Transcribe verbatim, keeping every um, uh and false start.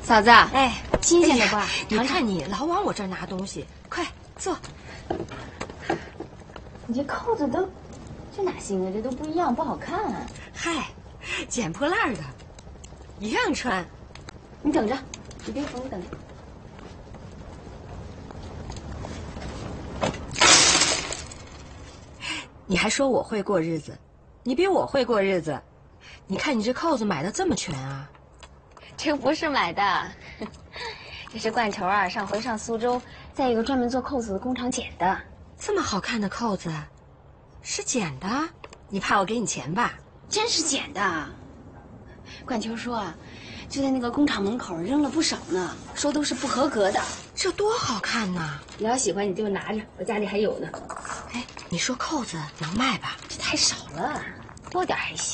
嫂子，哎，新鲜的瓜， 你看你老往我这儿拿东西，快坐。 你这扣子都，这哪行啊？这都不一样，不好看啊。 嗨，捡破烂的，一样穿。 你等着，你别缝，你等着。 你还说我会过日子，你比我会过日子。你看你这扣子买的这么全啊？ 这不是买的，这是冠头啊，上回上苏州，在一个专门做扣子的工厂捡的。 这么好看的扣子，是捡的？你怕我给你钱吧？ 真是捡的。冠球说啊，就在那个工厂门口扔了不少呢，说都是不合格的。 这多好看呐！ 你要喜欢你就拿着，我家里还有呢。 哎，你说扣子能卖吧？ 这太少了，多点还行。